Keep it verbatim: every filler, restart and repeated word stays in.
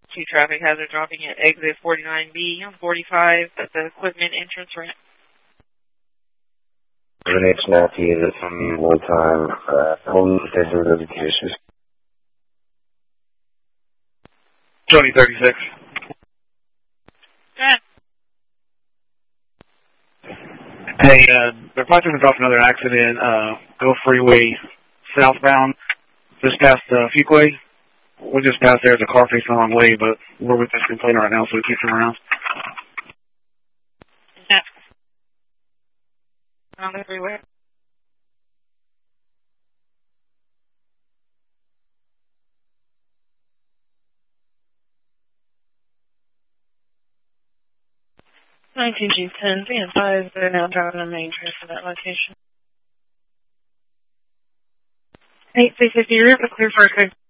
Two traffic hazard dropping at exit forty-nine B on forty-five at the equipment entrance ramp. It's Matthew, that's on me one time. Uh, home station notifications. twenty thirty-six. Yeah. Hey, uh, they're probably going to drop another accident, uh, go freeway southbound, just past, uh, Fuquay. We just passed there, the car facing the wrong way, but we're with this complainer right now, so we keep them around. Yeah. On the freeway. nineteen G ten, three and five, they're now driving a main track to that location. eight three fifty, route clear for a code.